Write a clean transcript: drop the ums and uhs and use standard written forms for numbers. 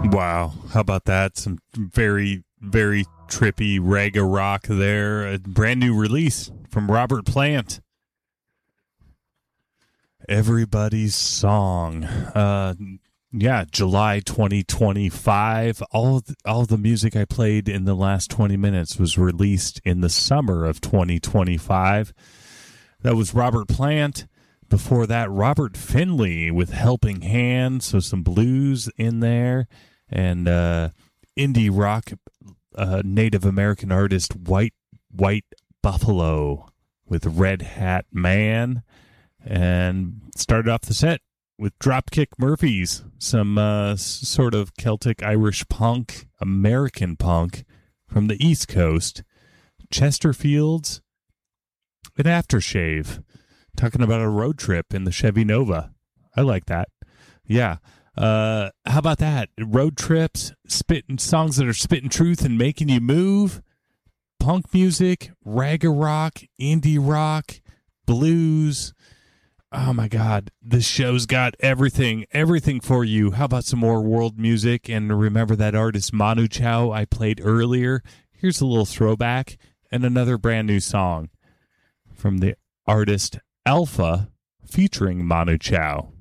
Wow, how about that? Some very, very trippy reggae rock there. A brand new release from Robert Plant. Everybody's Song. Yeah, July 2025. All the music I played in the last 20 minutes was released in the summer of 2025. That was Robert Plant. Before that, Robert Finley with Helping Hand, so some blues in there, and indie rock Native American artist White Buffalo with Red Hat Man, and started off the set with Dropkick Murphys, some sort of Celtic Irish punk, American punk from the East Coast, Chesterfields, and Aftershave. Talking about a road trip in the Chevy Nova. I like that. Yeah. How about that? Road trips, spitting songs that are spitting truth and making you move. Punk music, ragga rock, indie rock, blues. Oh my God. This show's got everything for you. How about some more world music? And remember that artist Manu Chao I played earlier? Here's a little throwback and another brand new song from the artist Alpha featuring Manu Chao.